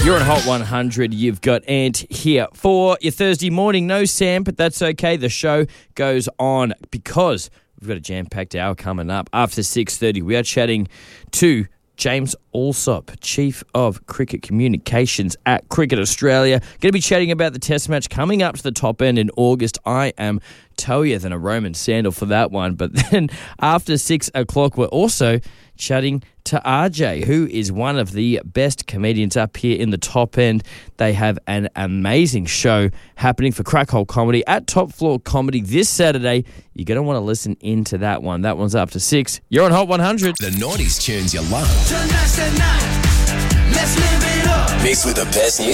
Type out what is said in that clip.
You're on Hot 100. You've got Ant here for your Thursday morning. No Sam, but that's okay. The show goes on because we've got a jam-packed hour coming up. After 6:30, we are chatting to James Allsop, Chief of Cricket Communications at Cricket Australia. Going to be chatting about the Test match coming up to the top end in August. I am taller than a Roman sandal for that one. But then after 6 o'clock, we're also chatting to RJ, who is one of the best comedians up here in the top end. They have an amazing show happening for Crackhole Comedy at Top Floor Comedy this Saturday. You're going to want to listen into that one. That one's after 6. You're on Hot 100. The 90s tunes you love. Tonight's the night. Let's live it up. Mixed with the best new